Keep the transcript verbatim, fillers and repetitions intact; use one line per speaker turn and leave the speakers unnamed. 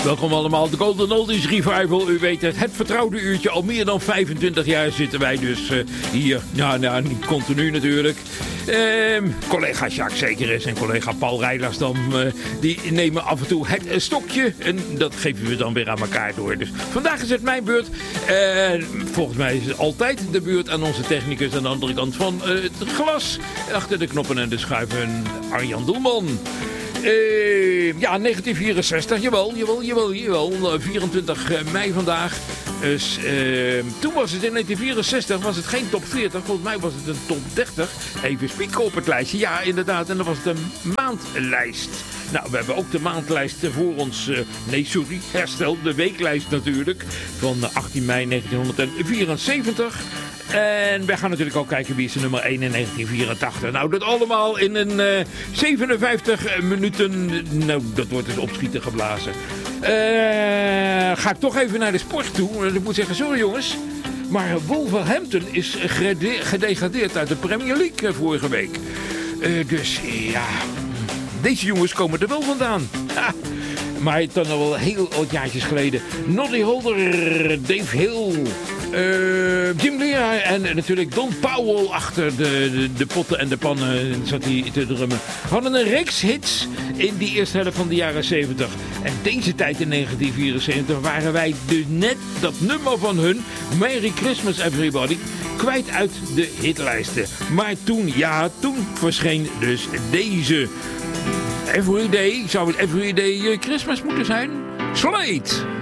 Welkom allemaal, de Golden Oldies Revival. U weet het, het vertrouwde uurtje. Al meer dan vijfentwintig jaar zitten wij dus uh, hier. Nou, nou, niet continu natuurlijk. Uh, collega Jacques Zekeres en collega Paul Rijlersdam, uh, die nemen af en toe het uh, stokje. En dat geven we dan weer aan elkaar door. Dus vandaag is het mijn beurt. Uh, volgens mij is het altijd de beurt aan onze technicus aan de andere kant van uh, het glas. Achter de knoppen en de schuiven, Arjan Doelman. Uh, ja, negentien vierenzestig, jawel, jawel, jawel, jawel. vierentwintig mei vandaag. Dus uh, toen was het in negentien vierenzestig, was het geen top veertig. Volgens mij was het een top dertig. Even spieken op het lijstje. Ja, inderdaad. En dan was het een maandlijst. Nou, we hebben ook de maandlijst voor ons. Uh, nee, sorry, herstel. De weeklijst natuurlijk. Van achttien mei negentien vierenzeventig. En wij gaan natuurlijk ook kijken wie is de nummer één in negentien vierentachtig. Nou, dat allemaal in een uh, zevenenvijftig minuten. Nou, dat wordt dus opschieten geblazen. Uh, ga ik toch even naar de sport toe. Ik moet zeggen, sorry jongens. Maar Wolverhampton is gede- gedegradeerd uit de Premier League uh, vorige week. Uh, dus ja, deze jongens komen er wel vandaan. Ha. Maar dan al wel heel wat jaartjes geleden. Noddy Holder, Dave Hill, uh, Jim Lea en natuurlijk Don Powell achter de, de, de potten en de pannen zat hij te drummen. Hadden een reeks hits in die eerste helft van de jaren zeventig. En deze tijd in negentien vierenzeventig waren wij dus net dat nummer van hun, Merry Christmas Everybody, kwijt uit de hitlijsten. Maar toen, ja, toen verscheen dus deze. Everyday, zou het Everyday Christmas moeten zijn? Slate!